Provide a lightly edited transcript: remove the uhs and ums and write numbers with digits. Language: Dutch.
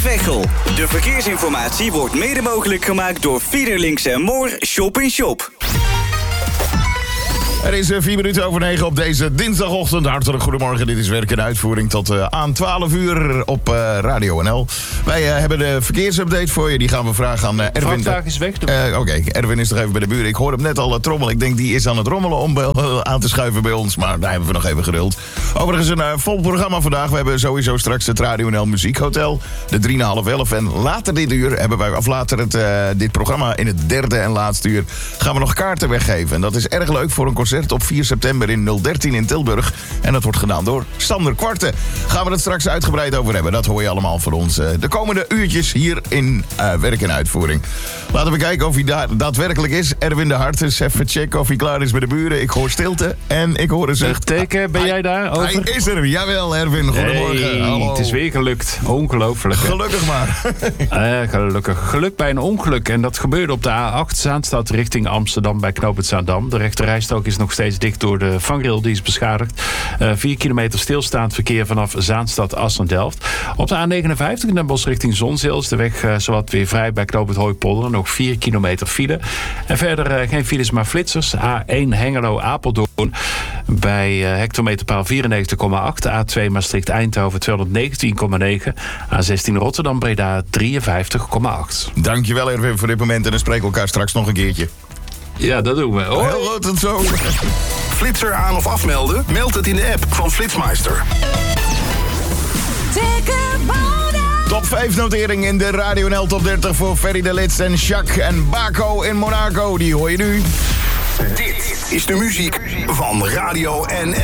Veghel. De verkeersinformatie wordt mede mogelijk gemaakt door Fiederlinks en Moor Shop in Shop. Er is 4 minuten over 9 op deze dinsdagochtend. Hartelijk goedemorgen, dit is Werk en Uitvoering tot aan 12 uur op Radio NL. Wij hebben de verkeersupdate voor je, die gaan we vragen aan Erwin. Vrachtwagen is weg. Oké, Erwin is nog even bij de buren. Ik hoor hem net al trommelen. Ik denk, die is aan het rommelen om aan te schuiven bij ons. Maar daar hebben we nog even geduld. Overigens een vol programma vandaag. We hebben sowieso straks het Radio NL Muziekhotel. De 3,5-11. En later dit uur hebben wij, of later dit programma in het derde en laatste uur, gaan we nog kaarten weggeven. En dat is erg leuk voor een concert op 4 september in 013 in Tilburg. En dat wordt gedaan door Sander Kwarten. Gaan we het straks uitgebreid over hebben. Dat hoor je allemaal van ons de komende uurtjes hier in Werk en Uitvoering. Laten we kijken of hij daar daadwerkelijk is. Erwin de Hart, dus even checken of hij klaar is bij de buren. Ik hoor stilte en ik hoor een zucht. Teken, ben jij daar? Over? Hij is er, jawel Erwin. Goedemorgen. Hey, hallo. het is weer gelukt. Ongelooflijk. Gelukkig maar. Gelukkig. Geluk bij een ongeluk. En dat gebeurde op de A8 Zaanstad richting Amsterdam bij knooppunt Zaandam. De rechterrijstrook is nog steeds dicht door de vangrail, die is beschadigd. 4 kilometer stilstaand verkeer vanaf Zaanstad, Assen, Delft. Op de A59 in Den Bosch richting Zonzeel is de weg zowat weer vrij bij knooppunt Hooipolder. Nog 4 kilometer file. En verder geen files, maar flitsers. A1 Hengelo-Apeldoorn bij hectometerpaal 94,8. A2 Maastricht-Eindhoven 219,9. A16 Rotterdam-Breda 53,8. Dankjewel Erwin voor dit moment en dan spreken we elkaar straks nog een keertje. Ja, dat doen we. Hoi. Heel goed en zo. Flitser aan of afmelden? Meld het in de app van Flitsmeister. Top 5 notering in de Radio NL Top 30 voor Ferry de Lits en Jacques en Baco in Monaco. Die hoor je nu. Dit is de muziek van Radio NL.